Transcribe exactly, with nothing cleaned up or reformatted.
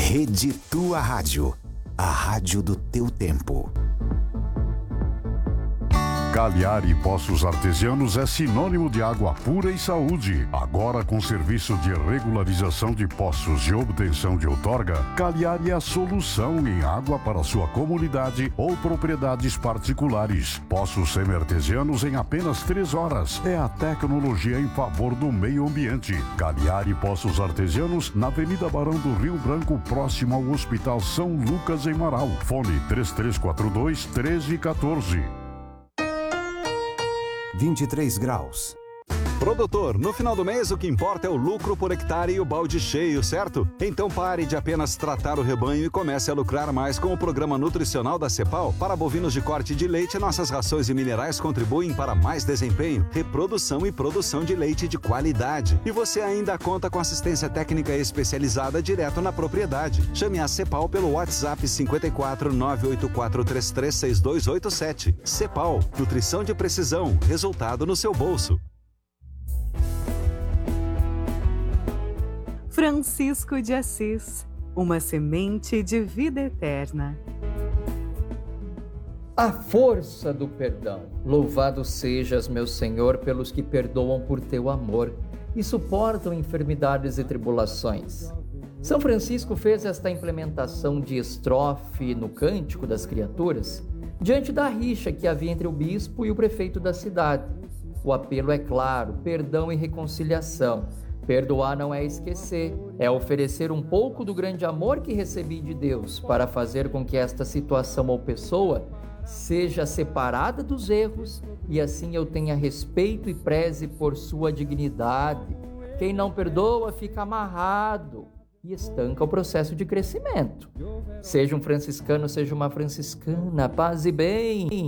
Rede Tua Rádio, a rádio do teu tempo. Cagliari Poços Artesianos é sinônimo de água pura e saúde. Agora com serviço de regularização de poços e obtenção de outorga, Cagliari é a solução em água para sua comunidade ou propriedades particulares. Poços semi-artesianos em apenas três horas. É a tecnologia em favor do meio ambiente. Cagliari Poços Artesianos, na Avenida Barão do Rio Branco, próximo ao Hospital São Lucas, em Marau. Fone três três quatro dois, um três um quatro. vinte e três graus. Produtor, no final do mês o que importa é o lucro por hectare e o balde cheio, certo? Então pare de apenas tratar o rebanho e comece a lucrar mais com o programa nutricional da Cepal. Para bovinos de corte de leite, nossas rações e minerais contribuem para mais desempenho, reprodução e produção de leite de qualidade. E você ainda conta com assistência técnica especializada direto na propriedade. Chame a Cepal pelo WhatsApp cinco quatro nove oito quatro três três seis dois oito sete. Cepal, nutrição de precisão, resultado no seu bolso. Francisco de Assis, uma semente de vida eterna. A força do perdão. Louvado sejas, meu Senhor, pelos que perdoam por teu amor e suportam enfermidades e tribulações. São Francisco fez esta implementação de estrofe no Cântico das Criaturas diante da rixa que havia entre o bispo e o prefeito da cidade. O apelo é claro: perdão e reconciliação. Perdoar não é esquecer, é oferecer um pouco do grande amor que recebi de Deus para fazer com que esta situação ou pessoa seja separada dos erros e assim eu tenha respeito e preze por sua dignidade. Quem não perdoa fica amarrado e estanca o processo de crescimento. Seja um franciscano, seja uma franciscana, paz e bem.